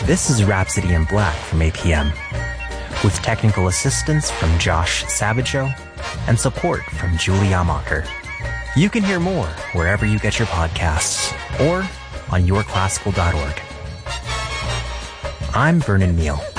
This is Rhapsody in Black from APM, with technical assistance from Josh Sabajo and support from Julie Amacher. You can hear more wherever you get your podcasts or on yourclassical.org. I'm Vernon Neal.